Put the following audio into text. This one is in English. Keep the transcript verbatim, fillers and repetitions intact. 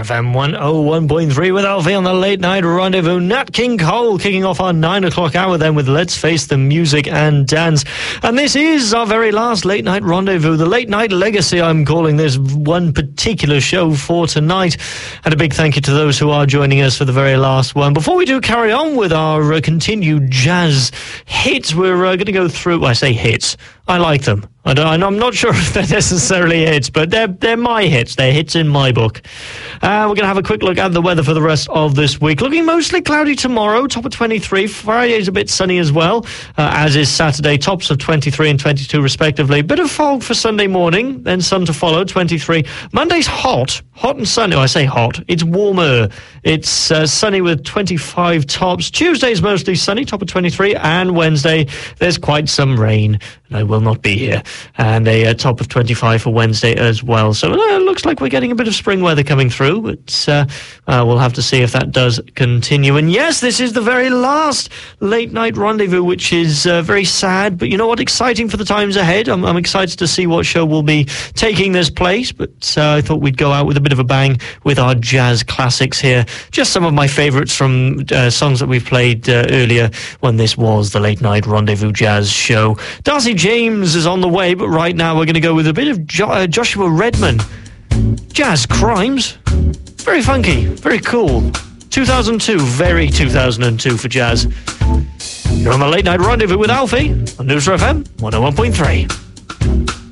F M one oh one point three with Alfie on the Late Night Rendezvous. Nat King Cole kicking off our nine o'clock hour then with Let's Face the Music and Dance. And this is our very last Late Night Rendezvous, the Late Night Legacy, I'm calling this one particular show for tonight. And a big thank you to those who are joining us for the very last one. Before we do carry on with our uh, continued jazz hits, we're uh, going to go through, well, I say hits, I like them. I don't, I'm not sure if they're necessarily hits, but they're they're my hits. They're hits in my book. Uh, we're going to have a quick look at the weather for the rest of this week. Looking mostly cloudy tomorrow, top of twenty-three. Friday's a bit sunny as well, uh, as is Saturday, tops of twenty-three and twenty-two respectively. Bit of fog for Sunday morning, then sun to follow, twenty-three. Monday's hot, hot and sunny. Oh, I say hot. It's warmer. It's uh, sunny with twenty-five tops. Tuesday's mostly sunny, top of twenty-three. And Wednesday, there's quite some rain. I will not be here. And a uh, top of twenty-five for Wednesday as well. So uh, it looks like we're getting a bit of spring weather coming through, but uh, uh, we'll have to see if that does continue. And yes, this is the very last Late Night Rendezvous, which is uh, very sad, but you know what? Exciting for the times ahead. I'm, I'm excited to see what show will be taking this place, but uh, I thought we'd go out with a bit of a bang with our jazz classics here. Just some of my favorites from uh, songs that we've played uh, earlier when this was the Late Night Rendezvous Jazz Show. Darcy James is on the way, but right now we're going to go with a bit of jo- uh, Joshua Redman. Jazz Crimes. Very funky, very cool. two thousand two, very two thousand two for jazz. You're on the Late Night Rendezvous with Alfie on News F M one oh one point three.